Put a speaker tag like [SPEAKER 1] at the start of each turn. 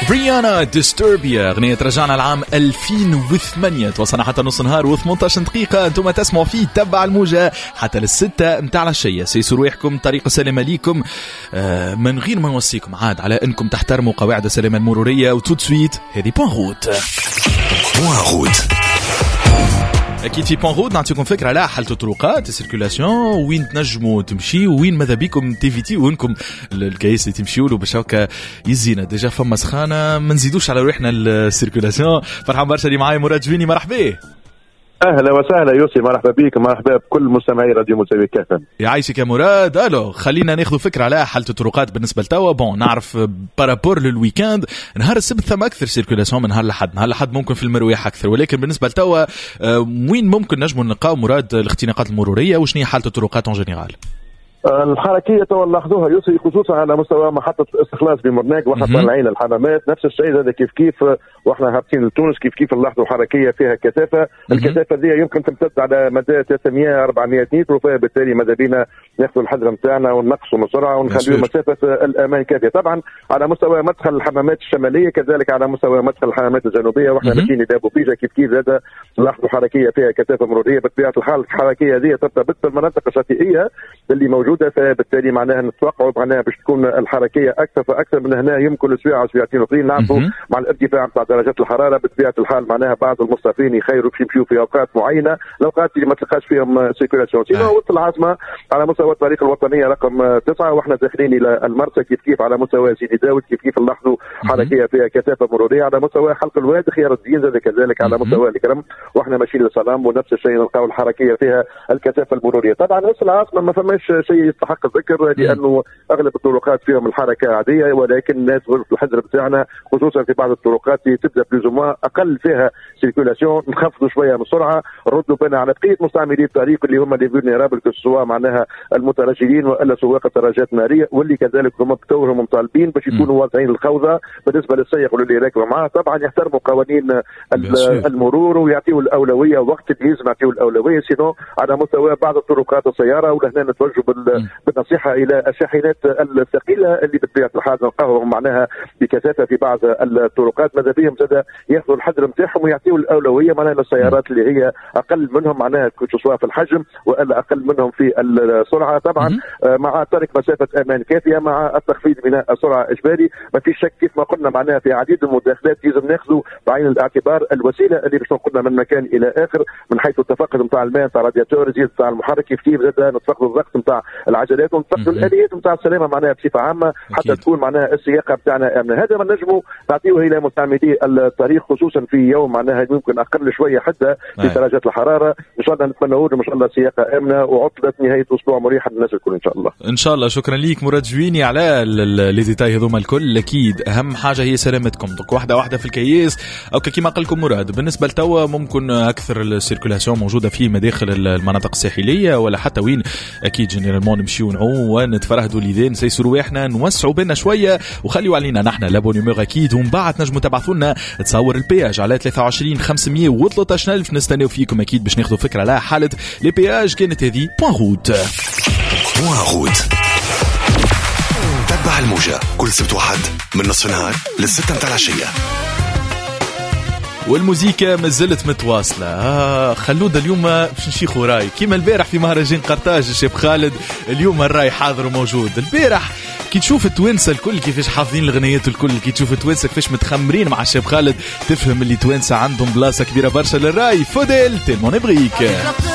[SPEAKER 1] بريانا ديستوربيا، أغنية ترجعنا العام 2008. توصلنا حتى نص نهار و18 دقيقة. أنتم تسمعوا فيه تبع الموجة حتى للستة متاع العشية. سيسوا رواحكم، طريقة سلامة ليكم، من غير ما نوصيكم عاد على أنكم تحترموا قواعد السلامة المرورية. وتوت سويت هذه بوان روت. اكيد في بون رود نعطيكم فكره على حاله الطرقات السيركولاسيون، وين تنجموا تمشي وين ماذا بيكم تيفيتي وينكم الكيس اللي تمشيوا له باش هكا يزينا. ديجا فما سخانه ما نزيدوش على روحنا السيركولاسيون. فرحان برشا اللي معايا مراد جويني، مرحبا.
[SPEAKER 2] اهلا وسهلا يوسي، مرحبا بك، مرحبا بكل مستمعي راديو مساوي كافة.
[SPEAKER 1] يعيشك يا مراد. الو خلينا ناخذ فكره على حاله الطرقات بالنسبه لتوا. بون نعرف بارابور للويكاند نهار السبت ثم اكثر سيركولاسيون من نهار الاحد. نهار الاحد ممكن في المرويح اكثر، ولكن بالنسبه لتوا وين ممكن نجموا نلقاو مراد الاختناقات المروريه وشنو هي حاله الطرقات اون جينيرال؟
[SPEAKER 2] الحركيه تو لاحظوها يوسي، خصوصا على مستوى محطه استخلاص بمرناق وحتى العين الحمامات. نفس الشيء هذا كيف واحنا هابطين لتونس كيف نلاحظوا حركيه فيها كثافه. الكثافه دي يمكن تمتد على مدى 300 400 متر، فبالتالي ماذا بينا ناخذوا الحذر نتاعنا ونقصوا من السرعه ونخليوا مسافه الامان كافيه. طبعا على مستوى مدخل الحمامات الشماليه، كذلك على مستوى مدخل الحمامات الجنوبيه واحنا ماشيين لباب بيجا كيف هذا نلاحظوا حركيه فيها كثافه مروريه. بطبيعه الحال الحركيه هذه ترتبط بالمناطق الشاطئيه اللي موجوده، فبالتالي معناها نتوقعوا معناها باش تكون الحركيه اكثر فاكثر من هنا. يمكن اسبوع اسبوعين اخرين نعرفوا مع الارتفاع نتاع درجات الحراره بطبيعه الحال معناها بعض المصطفين يخيروا باش يمشيوا في اوقات معينه، الاوقات اللي ما تلقاش فيهم سيركيلاسيون. سينو وسط العاصمه على مستوى الطريق الوطنيه رقم 9 واحنا داخلين الى المرسى كيف على مستوى سيدي داود كيف نلاحظوا حركيه فيها كثافه مروريه. على مستوى حلق الواد خيار الدين كذلك على مستوى الكرم واحنا ماشيين للسلام، ونفس الشيء نلقاو الحركيه فيها الكثافه المروريه. طبعا وسط العاصمه ما فماش شيء يستحق الذكر لانه اغلب الطرقات فيهم الحركه عاديه، ولكن الناس غرفه الحذر بتاعنا خصوصا في بعض الطرقات تبدا بلوزوما اقل فيها سيركيلاسيون، نخفضوا شويه من السرعه، ردوا بنا على بقيه مستعملي الطريق اللي هم اللي فيلنيرابل كسوا معناها المترجلين والا سواق الدراجات الناريه، واللي كذلك هم بتوهم مطالبين باش يكونوا واضعين الخوذه بالنسبه للسائق واللي راكب معاه. طبعا يحترموا قوانين المرور ويعطيوا الاولويه وقت اللي لازم يعطيوا الاولويه، سينو على مستوى بعض الطرقات السياره ولهنا نتوجه بالنصيحه الى الشاحنات الثقيله اللي بطبيعه الحال نلقاهم معناها بكثافه في بعض الطرقات. ماذا بهم زاد ياخذوا الحذر نتاعهم ويعطيوا الاولويه معناها للسيارات اللي هي اقل منهم معناها سواء في الحجم والا اقل منهم في السرعه. طبعا مع ترك مسافه امان كافيه مع التخفيض من السرعه اجباري. ما في شك كيف ما قلنا معناها في عديد المداخلات لازم ناخذوا بعين الاعتبار الوسيله اللي باش نقلنا من مكان الى اخر، من حيث التفقد نتاع الماء نتاع الرادياتور، زيد نتاع المحرك كيف زاد نتفقدوا الضغط نتاع العجلات ونتفقدوا الاليات نتاع السلامه معناها بصفه عامه حتى تكون معناها السياقه بتاعنا امنه. هذا ما نجموا نعطيوه الى مستعملي الطريق خصوصا في يوم معناها يمكن اقل شويه حده في درجات الحراره. ان شاء الله نتمنوا ان شاء الله سياقه امنه وعطله نهايه اسبوع مريحه للناس الكل ان شاء الله.
[SPEAKER 1] ان شاء الله. شكرا ليك مراد جويني على لي ديتاي هذوما الكل. اكيد اهم حاجه هي سلامتكم. دونك واحده في الكياس او كما قال لكم مراد. بالنسبه لتوا ممكن اكثر السيركولاسيون موجوده في مداخل المناطق الساحليه ولا حتى وين اكيد جينيرالمون نمشيو نعوم ونتفرهدوا ليدين نسيسوا رواحنا نوسعوا بينا شويه وخليوا علينا نحن لابونيمور اكيد. ومن بعد نجموا تبعثوا لنا تصور البياج على 23 513 نستناو فيكم اكيد باش ناخذوا فكره على حاله لي بياج. كانت هذه بوان روت.
[SPEAKER 3] تتبع الموجة كل سبت وحد من نصف النهار للستة متاع العشية.
[SPEAKER 1] والموسيقى مازالت متواصلة. خلود اليوم باش نشيخوا راي كيما البارح في مهرجان قرطاج الشيخ خالد. اليوم الراي حاضر وموجود. البارح كي تشوف التوانسة الكل كيفاش حافظين الغنيات الكل، كي تشوف التوانسة كيفاش متخمرين مع الشيخ خالد، تفهم اللي توانسة عندهم بلاصة كبيرة برشا للراي. فوديل تيلمون ابغيك.